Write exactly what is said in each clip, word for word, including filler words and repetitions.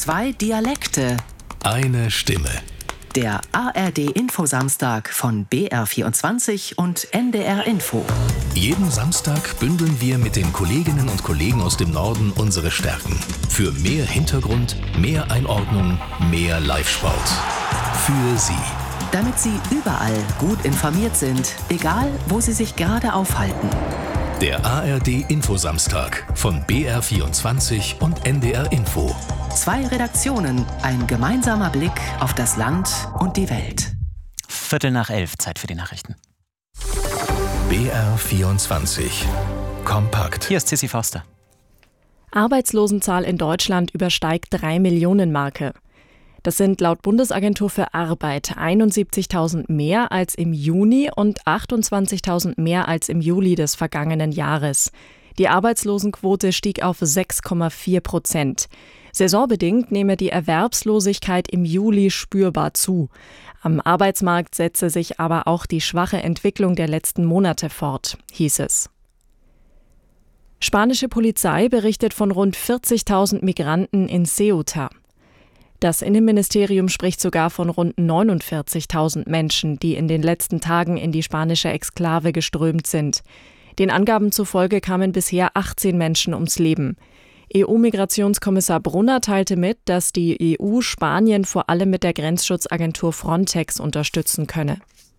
Zwei Dialekte. Eine Stimme. Der A R D-Info-Samstag von B R vierundzwanzig und N D R Info. Jeden Samstag bündeln wir mit den Kolleginnen und Kollegen aus dem Norden unsere Stärken. Für mehr Hintergrund, mehr Einordnung, mehr Live-Sport. Für Sie. Damit Sie überall gut informiert sind, egal wo Sie sich gerade aufhalten. Der A R D-Info-Samstag von B R vierundzwanzig und N D R Info. Zwei Redaktionen, ein gemeinsamer Blick auf das Land und die Welt. Viertel nach elf, Zeit für die Nachrichten. B R vierundzwanzig. Kompakt. Hier ist Sissi Foster. Arbeitslosenzahl in Deutschland übersteigt drei Millionen Marke. Das sind laut Bundesagentur für Arbeit einundsiebzigtausend mehr als im Juni und achtundzwanzigtausend mehr als im Juli des vergangenen Jahres. Die Arbeitslosenquote stieg auf sechs Komma vier Prozent. Saisonbedingt nehme die Erwerbslosigkeit im Juli spürbar zu. Am Arbeitsmarkt setze sich aber auch die schwache Entwicklung der letzten Monate fort, hieß es. Spanische Polizei berichtet von rund vierzigtausend Migranten in Ceuta. Das Innenministerium spricht sogar von rund neunundvierzigtausend Menschen, die in den letzten Tagen in die spanische Exklave geströmt sind. Den Angaben zufolge kamen bisher achtzehn Menschen ums Leben. E U-Migrationskommissar Brunner teilte mit, dass die E U Spanien vor allem mit der Grenzschutzagentur Frontex unterstützen könne.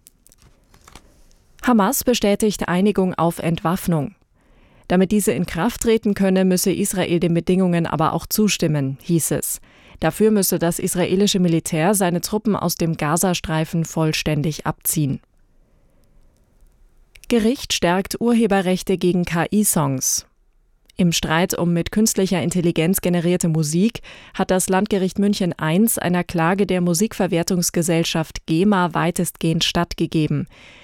Hamas bestätigt Einigung auf Entwaffnung. Damit diese in Kraft treten könne, müsse Israel den Bedingungen aber auch zustimmen, hieß es. Dafür müsse das israelische Militär seine Truppen aus dem Gazastreifen vollständig abziehen. Gericht stärkt Urheberrechte gegen K I-Songs. Im Streit um mit künstlicher Intelligenz generierte Musik hat das Landgericht München I einer Klage der Musikverwertungsgesellschaft GEMA weitestgehend stattgegeben.